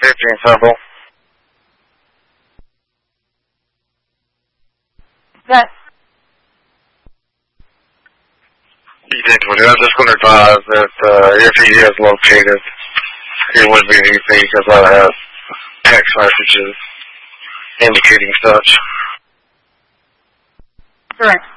15 sample. That. I'm just going to advise that if he is located, it wouldn't be anything because I have text messages indicating such. Correct.